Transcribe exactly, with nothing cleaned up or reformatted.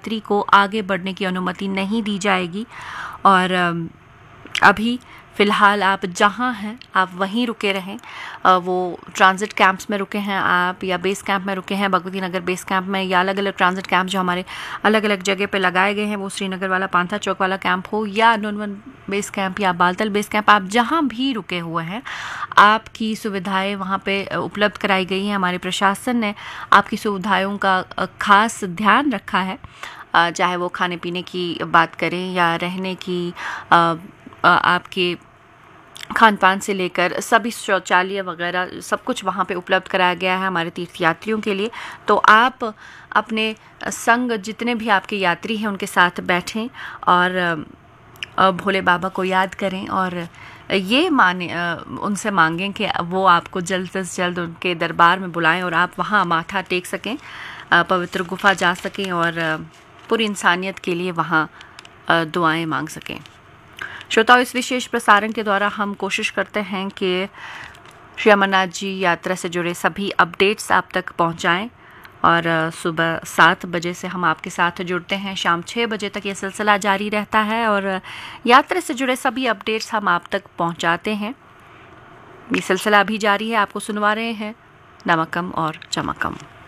यात्री को आगे बढ़ने की अनुमति नहीं दी जाएगी। और अभी फ़िलहाल आप जहाँ हैं आप वहीं रुके रहें। वो ट्रांजिट कैंप्स में रुके हैं आप या बेस कैंप में रुके हैं, भगवती नगर बेस कैंप में, या अलग अलग ट्रांजिट कैंप जो हमारे अलग अलग जगह पे लगाए गए हैं, वो श्रीनगर वाला पांथा चौक वाला कैंप हो या नूनवन बेस कैंप या बालतल बेस कैंप, आप जहाँ भी रुके हुए हैं आपकी सुविधाएं वहाँ पे उपलब्ध कराई गई हैं। हमारे प्रशासन ने आपकी सुविधाओं का खास ध्यान रखा है, चाहे वो खाने पीने की बात करें या रहने की, आपके खान पान से लेकर सभी शौचालय वगैरह सब कुछ वहाँ पे उपलब्ध कराया गया है हमारे तीर्थयात्रियों के लिए। तो आप अपने संग जितने भी आपके यात्री हैं उनके साथ बैठें और भोले बाबा को याद करें और ये माने उनसे मांगें कि वो आपको जल्द से जल्द उनके दरबार में बुलाएं और आप वहाँ माथा टेक सकें, पवित्र गुफा जा सकें और पूरी इंसानियत के लिए वहाँ दुआएं मांग सकें। श्रोताओं, इस विशेष प्रसारण के द्वारा हम कोशिश करते हैं कि श्री अमरनाथ जी यात्रा से जुड़े सभी अपडेट्स आप तक पहुंचाएं और सुबह सात बजे से हम आपके साथ जुड़ते हैं, शाम छः बजे तक ये सिलसिला जारी रहता है और यात्रा से जुड़े सभी अपडेट्स हम आप तक पहुंचाते हैं। ये सिलसिला अभी जारी है, आपको सुनवा रहे हैं नमकम और चमकम।